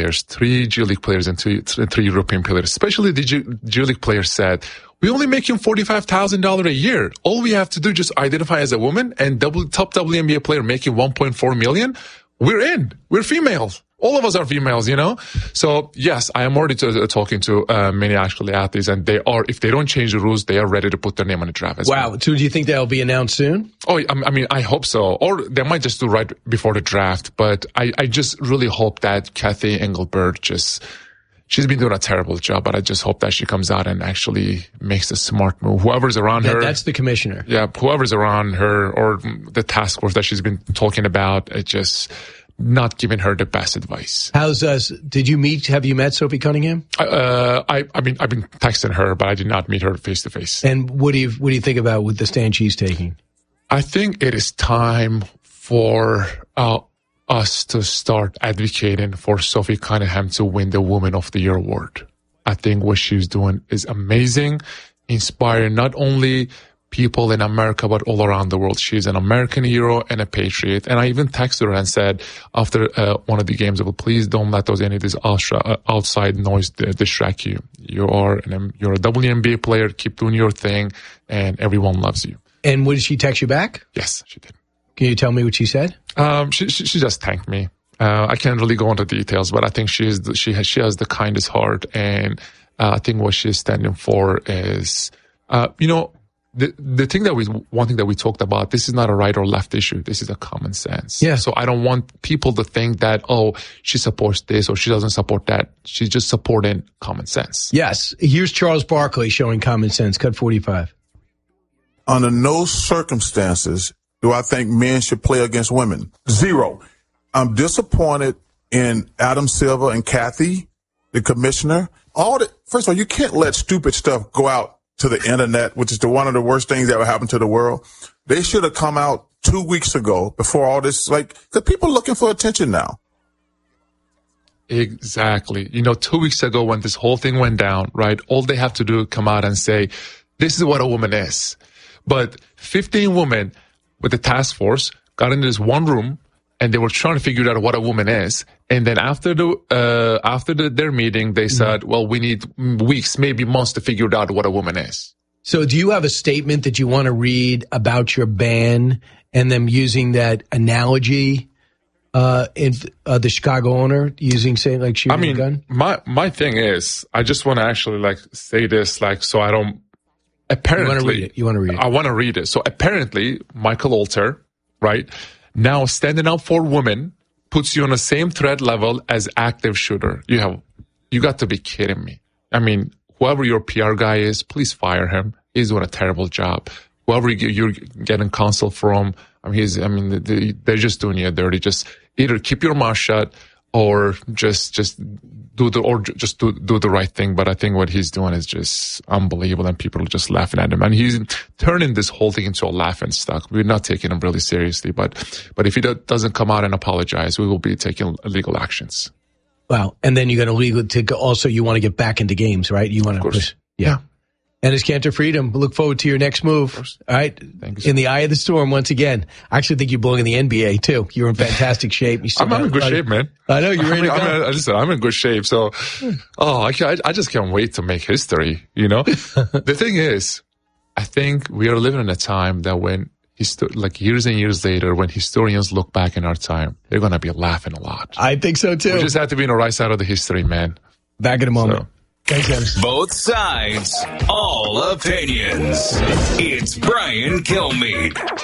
players, 3 G League players, and 3 European players. Especially the G League players said, we only make him $45,000 a year. All we have to do is just identify as a woman, and top WNBA player making $1.4 million. We're in. We're females. All of us are females, you know? So, yes, I am already talking to many actually athletes, and they are, if they don't change the rules, they are ready to put their name on the draft as well. Wow. So do you think that'll be announced soon? Oh, I mean, I hope so. Or they might just do right before the draft. But I just really hope that Cathy Engelbert she's been doing a terrible job, but I just hope that she comes out and actually makes a smart move. Whoever's around her. That's the commissioner. Yeah, whoever's around her or the task force that she's been talking about, it just not giving her the best advice. Have you met Sophie Cunningham? I've been texting her, but I did not meet her face to face. And what do you think about with the stand she's taking? I think it is time for us to start advocating for Sophie Cunningham to win the Woman of the Year award. I think what she's doing is amazing, inspiring not only people in America, but all around the world. She's an American hero and a patriot. And I even texted her and said after one of the games, please don't let any of this outside noise distract you. You're a WNBA player. Keep doing your thing, and everyone loves you. And did she text you back? Yes, she did. Can you tell me what she said? She just thanked me. I can't really go into details, but I think she has the kindest heart, and I think what she's standing for is, one thing that we talked about, this is not a right or left issue. This is a common sense. Yeah. So I don't want people to think that, she supports this or she doesn't support that. She's just supporting common sense. Yes. Here's Charles Barkley showing common sense. Cut 45. Under no circumstances do I think men should play against women. 0. I'm disappointed in Adam Silver and Cathy, the commissioner. First of all, you can't let stupid stuff go out to the internet, which is one of the worst things that ever happened to the world. They should have come out 2 weeks ago before all this, because people are looking for attention now. Exactly. 2 weeks ago when this whole thing went down, right, all they have to do is come out and say, this is what a woman is. But 15 women with the task force got into this one room, and they were trying to figure out what a woman is. And then after their meeting, they said, well, we need weeks, maybe months to figure out what a woman is. So do you have a statement that you want to read about your ban and them using that analogy in the Chicago owner using, say, like shooting a gun? My thing is, I just want to actually say this, so I don't, apparently. You want to read it? I want to read it. So apparently, Michael Alter, right, now standing up for women puts you on the same threat level as active shooter. You got to be kidding me. I mean, whoever your PR guy is, please fire him. He's doing a terrible job. Whoever you're getting counsel from, they're just doing you dirty. Just either keep your mouth shut or just do the right thing. But I think what he's doing is just unbelievable, and people are just laughing at him. And he's turning this whole thing into a laughing stock. We're not taking him really seriously. But if he doesn't come out and apologize, we will be taking legal actions. Wow. And then you're going to also, you want to get back into games, right? You want to push. Yeah. And it's Cantor Freedom. Look forward to your next move. All right. Thank you so in the eye of the storm once again. I actually think you belong in the NBA too. You're in fantastic shape. I'm in good shape, man. I know you're ready to go. I'm in good shape. So, I just can't wait to make history. The thing is, I think we are living in a time that when years and years later, when historians look back in our time, they're going to be laughing a lot. I think so too. We just have to be on the right side of the history, man. Back in a moment. So. Thanks, Dennis. Both sides, all opinions. It's Brian Kilmeade.